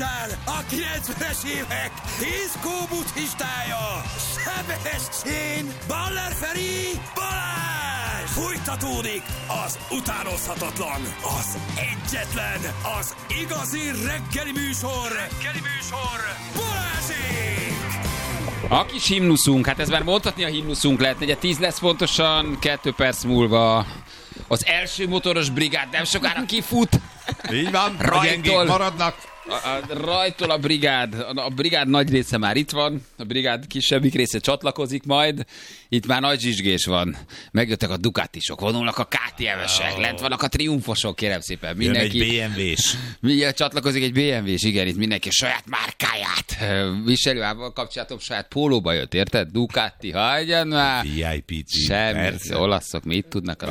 A 90-es évek diszkó buddhistája, Sebestyén, Baller Feri, Balázs! Fújtatódik az utánozhatatlan, az egyetlen, az igazi reggeli műsor, Balázsék! A kis himnuszunk, hát ez már mondhatni a himnuszunk lehet, 4:10 lesz pontosan, 2 perc múlva az első motoros brigád nem sokára kifut. Így van, rajtól maradnak. Rajtól a brigád nagy része már itt van, a brigád kisebbik része csatlakozik majd, itt már nagy zsizsgés van, megjöttek a Ducatisok, vonulnak a KTM-esek, lent vannak a triumfosok, kérem szépen, mindenki. Jön egy BMW-s. Mindjárt csatlakozik egy BMW-s, igen, itt mindenki a saját márkáját viselőával kapcsolatom, saját pólóba jött, érted? Ducati, hagyjan már! VIP-t. Semmi, olaszok, mi itt tudnak?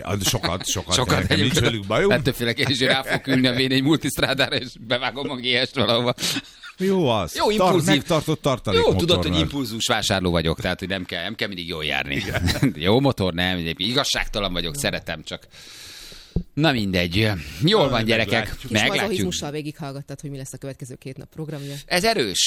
Sokat, nincs velük bajunk. Ettől félek én is rá fogok ülni a V4 multisztrádára, és bevágom a GS-t valahova. Jó az. Jó impulzív. Megtartott tartalék Jó, motorral. tudod, hogy impulzus vásárló vagyok, tehát hogy nem kell mindig jól járni. Jó motor, nem, igazságtalan vagyok, szeretem csak. Na mindegy. Jól van, gyerekek. Meglátjuk. Mazsohizmussal végighallgattad, hogy mi lesz a következő 2 nap programja. Ez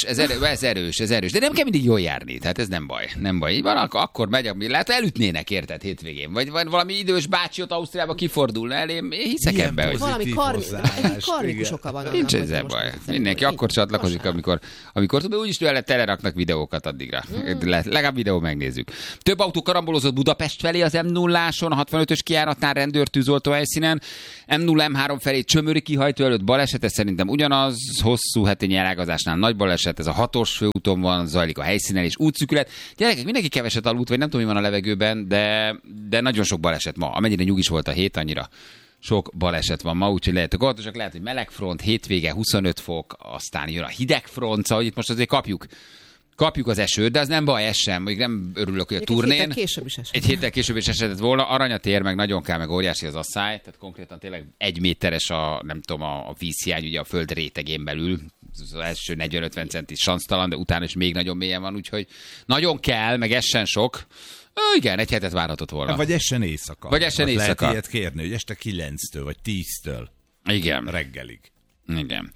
erős. De nem kell mindig jól járni, tehát ez nem baj. Így van, akkor megy, lehet, elütnének, érted, hétvégén. Vagy valami idős bácsi ott Ausztriába kifordulna elém. Én hiszek ebbe, hogy... Valami karmikus oka van. Nincs ezzel baj. Mindenki akkor csatlakozik, amikor tud, úgyis tőle teleraknak videókat addigra. Legalább videó megnézzük. Több autó karambolozott Budapest felé az M0-áson, a 65-ös kijáratnál rendőr tűzoltó helyszínen. M0, M3 felé Csömöri kihajtó előtt baleset, ez szerintem ugyanaz, hosszú hetényi elágazásnál nagy baleset, ez a 6-os főúton van, zajlik a helyszínen és útszűkület. Gyerekek, mindenki keveset aludt, vagy nem tudom, mi van a levegőben, de nagyon sok baleset ma. Amennyire nyugis volt a hét, annyira sok baleset van ma, úgyhogy lehet, hogy meleg front, hétvége 25 fok, aztán jön a hideg front, szóval itt most azért kapjuk az esőt, de az nem baj, ez sem, még nem örülök, hogy a turnén. Egy héttel később is esetett volna. Aranyatér meg nagyon kell, meg óriási az asszály, tehát konkrétan tényleg 1 méteres a vízhiány, ugye a föld rétegén belül. Az első 40-50 centis sansztalan, de utána is még nagyon mélyen van, úgyhogy nagyon kell, meg essen sok. Igen, egy hetet várhatott volna. Vagy essen éjszaka. Lehet ilyet kérni, hogy este 9-től, vagy 10-től. Igen. Reggelig. Igen.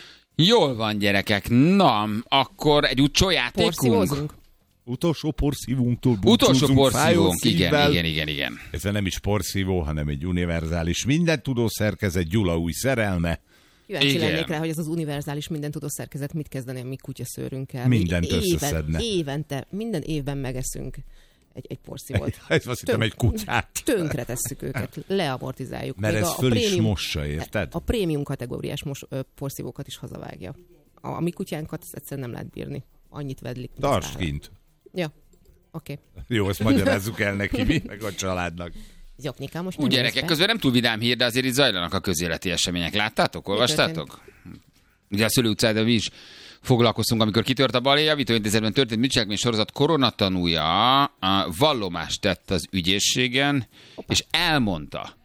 Jól van, gyerekek. Na, akkor egy utcsó játékunk. Utolsó porszívónktól Utolsó porszívónk, igen. Ez nem is porszívó, hanem egy univerzális mindentudó szerkezet, Gyula új szerelme. Kíváncsi lennék rá, hogy ez az univerzális mindentudó szerkezet mit kezdeni a mi kutyaszőrünkkel. Mindent összeszedne. Minden évben megeszünk egy porszívót. Ez azt hittem egy kutyát. Tönkre tesszük őket, leamortizáljuk. Mert ez föl is mossa, érted? A prémium kategóriás porszívókat is hazavágja. A mi kutyánkat egyszerűen nem lehet bírni. Annyit vedlik. Tartsd kint. Ja, oké. Jó, ezt magyarázzuk el neki, mi? Meg a családnak. Zsoknikám, most úgy gyerekek, közben nem túl vidám hír, de azért itt zajlanak a közéleti események. Láttátok? Olvastátok? Ugye a Szőlő utcában mi is foglalkoztunk, amikor kitört a balé, javítóintézetben történt bűncselekmény sorozat koronatanúja vallomást tett az ügyészségen, és elmondta,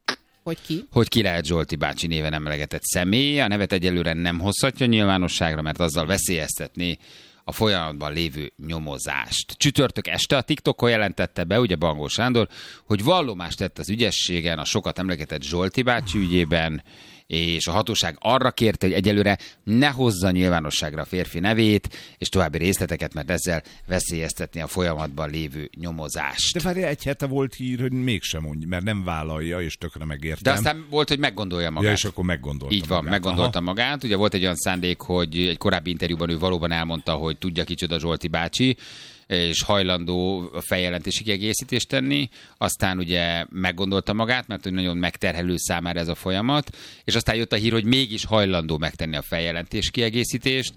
hogy ki lehet Zsolti bácsi néven emlegetett személy. A nevet egyelőre nem hozhatja nyilvánosságra, mert azzal veszélyeztetné a folyamatban lévő nyomozást. Csütörtök este a TikTokon jelentette be, ugye Bangó Sándor, hogy vallomást tett az ügyességen a sokat emlegetett Zsolti bácsi ügyében, és a hatóság arra kérte, hogy egyelőre ne hozza nyilvánosságra a férfi nevét, és további részleteket, mert ezzel veszélyeztetni a folyamatban lévő nyomozást. De várja, egy hete volt hír, hogy mégsem mondja, mert nem vállalja, és tökre megértem. De aztán volt, hogy meggondolja magát. Ja, és akkor meggondolta magát. Így van, meggondolta magát. Ugye volt egy olyan szándék, hogy egy korábbi interjúban ő valóban elmondta, hogy tudja kicsoda Zsolti bácsi, és hajlandó a feljelentési kiegészítést tenni, aztán ugye meggondolta magát, mert hogy nagyon megterhelő számára ez a folyamat, és aztán jött a hír, hogy mégis hajlandó megtenni a feljelentés kiegészítést,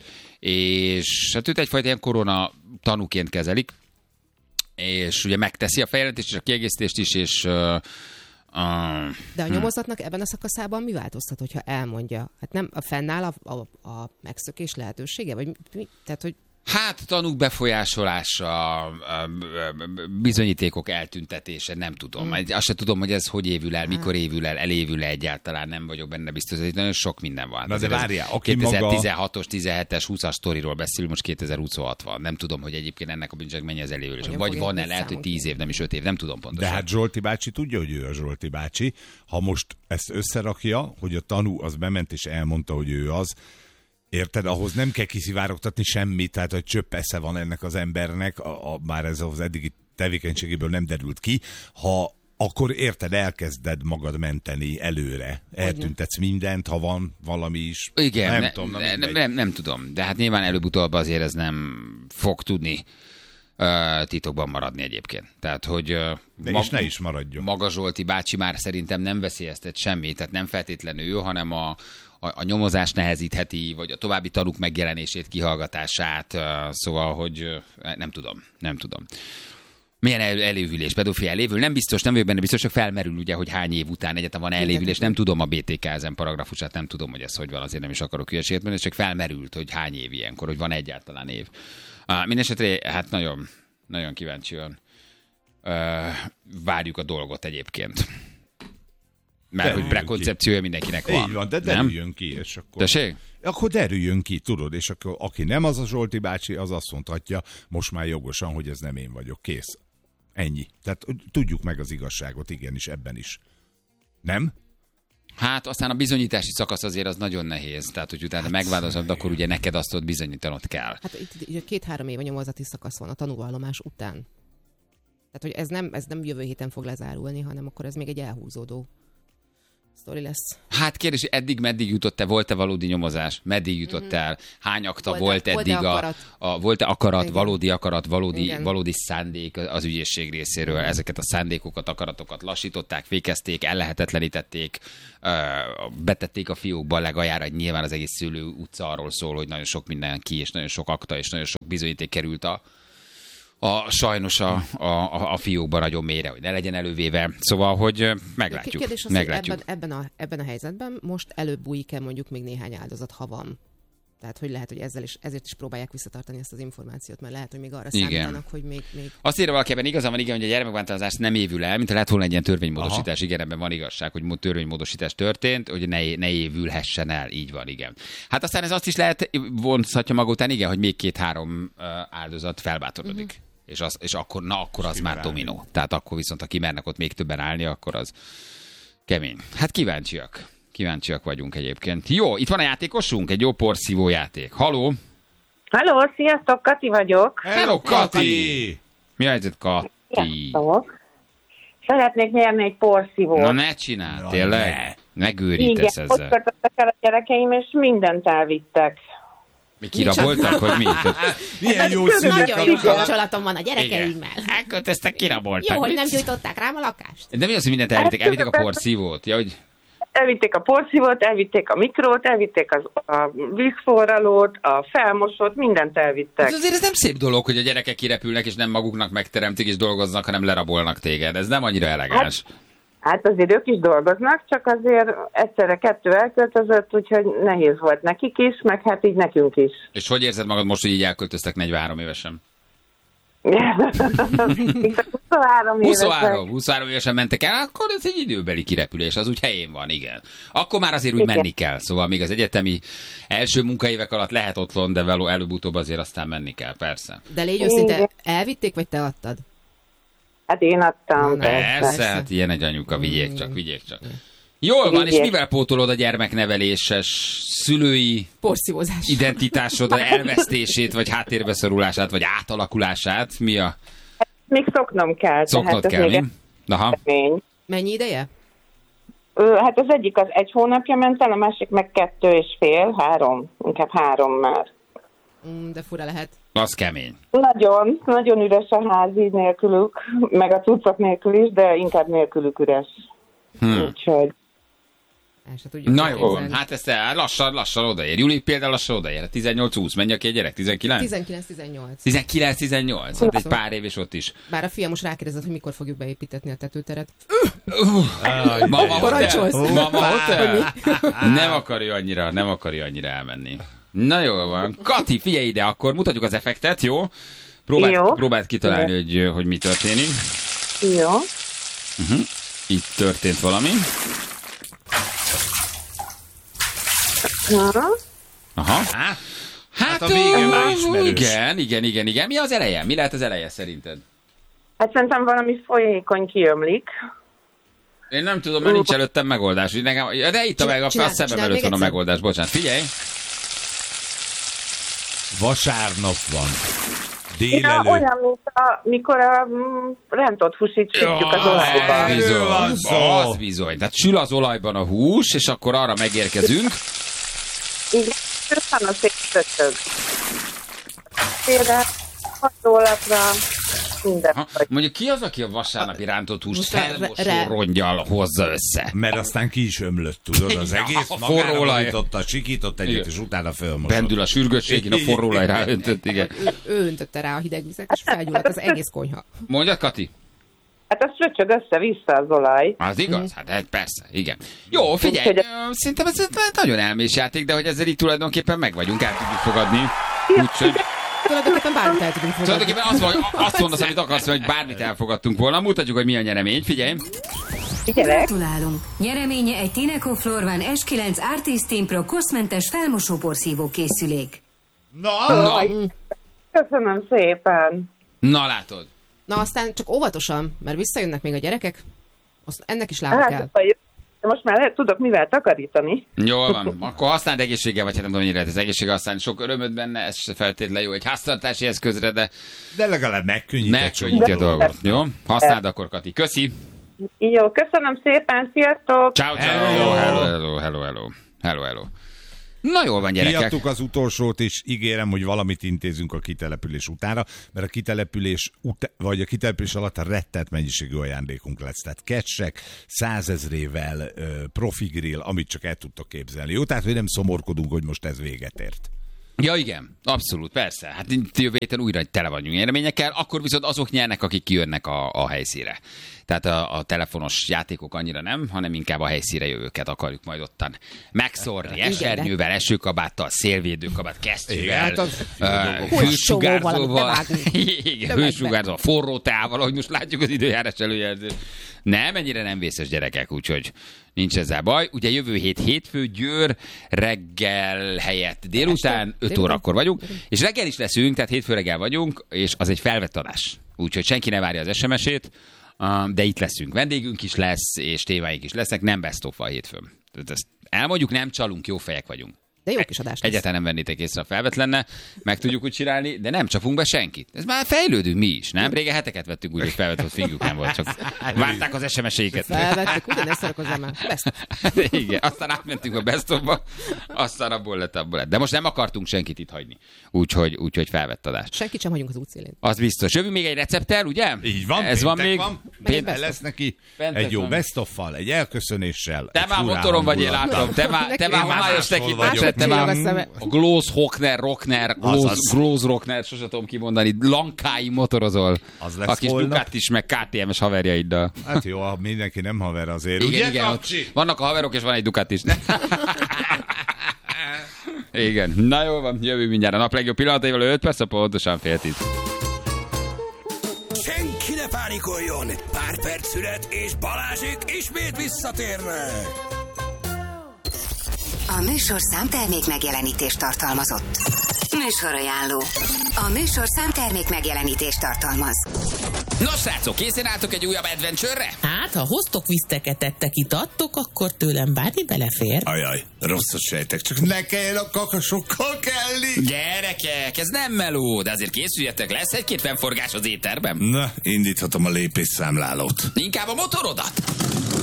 és hát őt egyfajta ilyen korona tanúként kezelik, és ugye megteszi a feljelentést és a kiegészítést is, és de a nyomozatnak ebben a szakaszában mi változtat, hogyha elmondja? Hát nem fennáll a megszökés lehetősége? Vagy mi? Tehát, hogy hát tanúk befolyásolása, bizonyítékok eltüntetése, nem tudom. Azt sem tudom, hogy ez hogy évül el, mikor évül el, elévül nagyon nem vagyok benne biztos, hogy nagyon sok minden van. Na de várjál, 2016-os, 17-es, 20-as sztoriról beszélünk, most 2026 van. Nem tudom, hogy egyébként ennek a bűncselekménye az elévülés. Vagy van el, lehet, hogy 10 év, nem is 5 év, nem tudom pontosan. De hát Zsolti bácsi tudja, hogy ő a Zsolti bácsi. Ha most ezt összerakja, hogy a tanú az bement és elmondta, hogy ő az, Érted? Ahhoz nem kell kiszivárogtatni semmit, tehát hogy csöpp esze van ennek az embernek, bár ez az eddigi tevékenységéből nem derült ki, ha akkor érted, elkezded magad menteni előre. Eltüntetsz mindent, ha van valami is. Igen, Nem tudom. De hát nyilván előbb-utóbb azért ez nem fog tudni titokban maradni egyébként. Tehát, hogy és ne is maradjon. Maga Zsolti bácsi már szerintem nem veszélyeztet semmit, tehát nem feltétlenül ő, hanem a nyomozás nehezítheti, vagy a további tanúk megjelenését, kihallgatását, szóval, hogy nem tudom. Milyen elévülés, pedofil elévül? Nem biztos, nem vagyok benne biztos, hogy felmerül ugye, hogy hány év után egyáltalán van elévülés. Nem tudom a BTK ezen paragrafusát, nem tudom, hogy ez hogy van, azért nem is akarok hülyeséget mondani, csak felmerült, hogy hány év ilyenkor, hogy van egyáltalán év. Mindenesetre, hát nagyon, nagyon kíváncsian várjuk a dolgot egyébként. Mert hogy prekoncepciója mindenkinek van. Így van, de derüljön ki, és akkor... Tessék? Akkor derüljön ki, tudod, és akkor aki nem az a Zsolti bácsi, az azt mondhatja most már jogosan, hogy ez nem én vagyok. Kész. Ennyi. Tehát tudjuk meg az igazságot, igenis, ebben is. Nem? Hát aztán a bizonyítási szakasz azért az nagyon nehéz. Tehát, hogy utána megváltozod, akkor ugye neked azt ott bizonyítanod kell. Hát itt 2-3 év a nyomozati szakasz van a tanúvallomás után. Tehát, hogy ez nem jövő héten fog lezárulni, hanem akkor ez még egy elhúzódó sztori lesz. Hát kérdés, eddig meddig jutott volt-e valódi nyomozás? Meddig jutott el? Hány akta volt eddig? Volt-e akarat, valódi akarat, valódi szándék az ügyészség részéről? Ezeket a szándékokat, akaratokat lassították, fékezték, ellehetetlenítették, betették a fiókba legaljára, nyilván az egész Szőlő utca arról szól, hogy nagyon sok minden ki, és nagyon sok akta, és nagyon sok bizonyíték került sajnos a fiókban nagyon mélyre, hogy ne legyen elővéve. Szóval, hogy meglátjuk. Kérdés az, ebben a helyzetben most előbb bújik-e mondjuk még néhány áldozat, ha van. Tehát, hogy lehet, hogy ezért is próbálják visszatartani ezt az információt, mert lehet, hogy még arra számítanak, hogy még... Azt írja valaki, ebben igazán van, igen, hogy a gyermekbántalmazás nem évül el, mint ha lett volna egy ilyen törvénymódosítás. Igen, ebben van igazság, hogy törvénymódosítás történt, hogy ne évülhessen el. Így van, igen. Hát aztán ez azt is lehet, vonzhatja maga után, igen, hogy még 2-3 áldozat felbátorodik. És akkor az már dominó. Tehát akkor viszont, ha kimernek ott még többen állni, akkor az kemény. Hát kíváncsiak vagyunk egyébként. Jó, itt van a játékosunk, egy jó porszívó játék. Haló! Halló, sziasztok, Kati vagyok. Hello, Kati! Mi a helyzet, Kati? Sziasztok. Szeretnék nyerni egy porszívót. Na ne csinál, tényleg? Megőrítesz ezzel. Igen, ott kötöttek el a gyerekeim, és mindent elvittek. Mi kiraboltak, hogy mi? Milyen jó szület. Nagyon jó kapcsolatom van a gyerekeimmel. Elköltöztek, kiraboltak. Jó, hogy nem gyújtották rám a lakást. De mi az, hogy mindent elvitték a porszívót? Ja, hogy... Elvitték a porszívót, elvitték a mikrót, elvitték a vízforralót, a felmosót, mindent elvittek. Ez azért ez nem szép dolog, hogy a gyerekek kirepülnek, és nem maguknak megteremtik és dolgoznak, hanem lerabolnak téged. Ez nem annyira elegáns. Hát azért ők is dolgoznak, csak azért egyszerre 2 elköltözött, úgyhogy nehéz volt nekik is, meg hát így nekünk is. És hogy érzed magad most, hogy így elköltöztek 43 évesen? 23 évesen mentek el, akkor ez egy időbeli kirepülés, az úgy helyén van, igen. Akkor már azért úgy menni kell, szóval még az egyetemi első munkaévek alatt lehet otthon, de előbb-utóbb azért aztán menni kell, persze. De légy őszinte, elvitték, vagy te adtad? Hát én adtam. Persze, hát ilyen egy anyuka, vigyék csak. Jól van, és mivel pótolod a gyermekneveléses szülői porszívózás identitásod elvesztését, vagy háttérbeszorulását, vagy átalakulását? Mi a... Még szoknom kell. Szoknod kell, mi? Aha. Mennyi ideje? Hát az egyik az 1 hónapja ment el, a másik meg 2,5, 3. Inkább 3 már. De fura lehet. Az kemény. Nagyon, nagyon üres a ház így nélkülük, meg a cuccok nélkül is, de inkább nélkülük üres. Úgyhogy... Na jó, hát ezt lassan odaér. Júli például lassan odaér. 18-20, menj aki egy gyerek, 19? 19-18. 19-18, hát egy pár év és ott is. Bár a fiam most rákérdezett, hogy mikor fogjuk beépítetni a tetőteret. Mama hotel? Nem akarja annyira elmenni. Na jól van. Kati, figyelj ide, akkor mutatjuk az effektet, jó? Próbáld kitalálni, hogy mi történik. Jó. Itt történt valami. Aha. Hát a vége már ismerős. Igen. Mi az eleje? Mi lehet az eleje szerinted? Hát szerintem valami folyékony kiömlik. Én nem tudom, mert nincs előttem megoldás. De itt a meg, a szemem előtt van a megoldás. Bocsánat, figyelj! Vasárnap van. Ja, Délelőtt. olyan, mint mikor a rántott húsit sütjük az olajba. Erről van szó. Az bizony. Tehát sül az olajban a hús, és akkor arra megérkezünk. Igen, van a szép fröccsög. Például 6 ólapra minden. Mondjuk ki az, aki a vasárnapi rántott húst Most felmosó rongyal hozza össze? Mert aztán ki is ömlött, tudod, az egész A magára forró olaj. borította, sikított egyet, Igen. és utána fölmosott. Bendül a sürgősségén, a forró olaj ráöntött, igen. Ő öntötte rá a hideg vizet, és felgyulladt az egész konyha. Mondjad, Kati? Hát az fröccsög össze-vissza az olaj. Az igaz? Hát persze, igen. Jó, figyelj, Úgyhogy- szerintem ez nagyon elmés játék, de hogy ezzel így tulajdonképpen meg vagyunk, el tudjuk fogadni. Úgyhogy Tulajdonképpen bármit el tudunk fogadni. tulajdonképpen azt mondasz, amit akarsz, hogy bármit elfogadtunk volna. Mutatjuk, hogy mi a nyeremény. Figyelj! Figyelek. Gratulálunk! Nyereménye egy Tineco Florvan S9 Artist Team Pro koszmentes felmosóporszívó készülék. Na, Köszönöm szépen. na látod. Na aztán csak óvatosan, mert visszajönnek még a gyerekek, azt ennek is lába kell. Hát, most már lehet, tudok mivel takarítani. Jól van. Akkor használd egészséggel, vagy hát nem tudom, mennyire lehet az egészséggel használni. Sok örömöd benne, ez se feltétlenül jó egy háztartási eszközre, de De legalább megkönnyített. megkönnyíti a dolgot. Jó? Használd akkor, Kati. Köszi! Jó, köszönöm szépen, sziasztok! Ciao, ciao! Hello. Na jól van, gyerekek. Kiadtuk az utolsót, és ígérem, hogy valamit intézünk a kitelepülés utára, mert a kitelepülés, vagy a kitelepülés alatt rettelt mennyiségű ajándékunk lesz. Tehát kecsek, 100 000-ével, profi grill, amit csak el tudtok képzelni. Jó, tehát hogy nem szomorkodunk, hogy most ez véget ért. Ja, igen, abszolút, persze. Hát jövő héten újra tele vagyunk nyereményekkel, akkor viszont azok nyernek, akik kijönnek a helyszínre. Tehát a telefonos játékok annyira nem, hanem inkább a helyszínre jövőket akarjuk majd ottan megszórni. Esernyővel, esőkabáttal, szélvédőkabát, kesztyűvel, Hát az hősugárzóval, De hősugárzóval, forró teával, ahogy most látjuk az időjárás előjelző. Nem, ennyire nem vészes, gyerekek, úgyhogy nincs ezzel baj. Ugye jövő hétfő, Győr, reggel helyett délután, 5 órakor vagyunk, és reggel is leszünk, tehát hétfő reggel vagyunk, és az egy felvett adás. Úgyhogy senki ne várja az SMS-ét, de itt leszünk. Vendégünk is lesz, és témáink is lesznek, nem best of a hétfőn. Ezt elmondjuk, nem csalunk, jó fejek vagyunk. De jó kis adás lesz. Egyáltalán nem vennétek észre, a felvett lenne, meg tudjuk úgy csinálni, de nem csapunk be senkit. Ez már fejlődünk mi is, nem? Régen heteket vettünk úgy, hogy felvett, hogy fingjuk nem volt, csak várták az SMS-éket. Felvettük, ugyanezt szarakozzál már. Igen, aztán átmentünk a best of-ba, aztán abból lett. De most nem akartunk senkit itt hagyni, úgyhogy felvett adást. Senkit sem hagyunk az útszélén. Az biztos. Jövünk még egy recepttel, ugye? Így van, ez van még. Péntek Lesz neki Péntek egy jó van. best-of-val, egy elköszönéssel. Te egy már furán motoron vagy, én hangulattal. látom. Te már homályos máshol tekintésed, vagyok. te már Csillog a a Gloss Rockner, Azaz. Gloss Rockner, sosem tudom kimondani, Lankái motorozol. Az lesz a kis holnap. Ducati is, meg KTM-es haverjaiddal. Hát jó, mindenki nem haver azért. Igen, Ugye, igen, ott Kapcsi? vannak a haverok, és van egy Ducati is. Igen, na jó van, jövünk mindjárt a nap legjobb pillanataival, 5 perc, pontosan 9:30. Senki ne pánikoljon! Pár perc szület, és Balázsék ismét visszatérnek! A műsorszám termék megjelenítést tartalmazott. Műsorajánló. A műsorszám termék megjelenítést tartalmaz. Nos, srácok, készen álltok egy újabb adventure-re? Hát, ha hoztok viszteket, ettek, itattok, akkor tőlem bármi belefér. Ajaj, rosszat sejtek, csak ne kelljen a kakasokkal kelni! Gyerekek, ez nem meló, de azért készüljetek, lesz egy-két fennforgás az étterben. Na, indíthatom a lépésszámlálót. Inkább a motorodat.